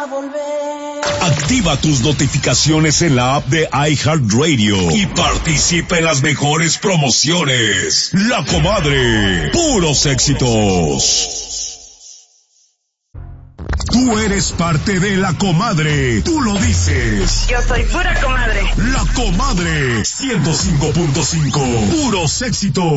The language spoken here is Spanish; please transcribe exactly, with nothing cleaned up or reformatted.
volver. Activa tus notificaciones en la app de iHeartRadio y participa en las mejores promociones. La Comadre, puros éxitos. Tú eres parte de La Comadre, tú lo dices. Yo soy pura comadre. La Comadre, ciento cinco punto cinco, puros éxitos.